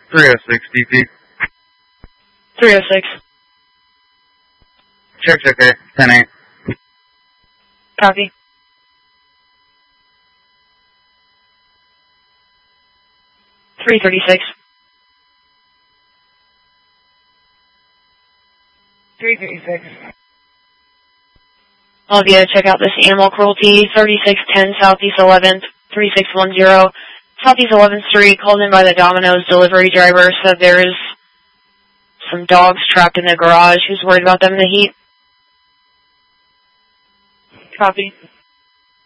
306 DP. 306. Check's okay. 10-8. Copy. $336. 336. All of you check out this animal cruelty, 3610 Southeast 11th, 3610. Southeast 11th Street, called in by the Domino's delivery driver, said there's some dogs trapped in the garage. Who's worried about them in the heat? Copy.